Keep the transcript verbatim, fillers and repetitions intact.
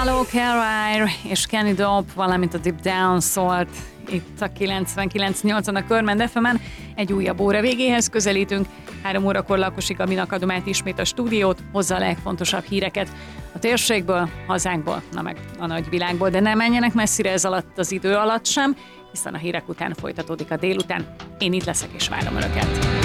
Hello Caroline és Kenny Dope, valamint a Deep Down szólt itt a kilencvenkilenc nyolcon a Körmend ef emen. Egy újabb óra végéhez közelítünk. Három órakor Lakosi Gabinak adom át ismét a stúdiót, hozza a legfontosabb híreket a térségből, hazánkból, na meg a nagyvilágból, de ne menjenek messzire ez alatt az idő alatt sem, hiszen a hírek után folytatódik a délután. Én itt leszek és várom Önöket.